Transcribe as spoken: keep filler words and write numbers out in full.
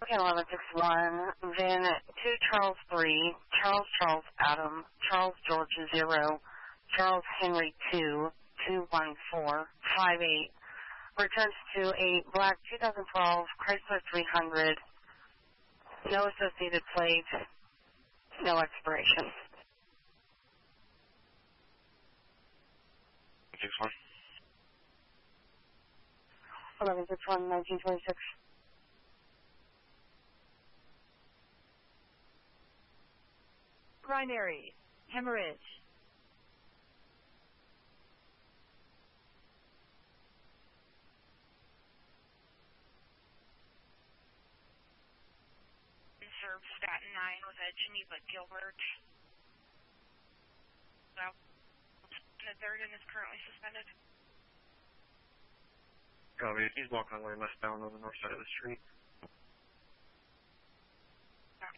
Okay, eleven six one, then two Charles three, Charles Charles Adam, Charles George zero, Charles Henry two, two one four, five eight. Returns to a black two thousand twelve Chrysler three hundred, no associated plate, no expiration. six one. eleven six one, nineteen twenty-six. Primary, hemorrhage. Serve statin nine with a Geneva Gilbert. Well, the third and is currently suspended. Copy. He's walking away westbound on the north side of the street.